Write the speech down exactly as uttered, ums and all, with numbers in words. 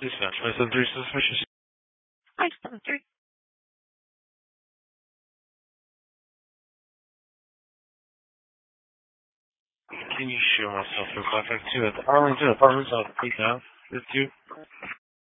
This is not twenty-seven three suspicious. Hi, seven three. Can you show myself for contact two at the Arlington Apartments on eight now? This two?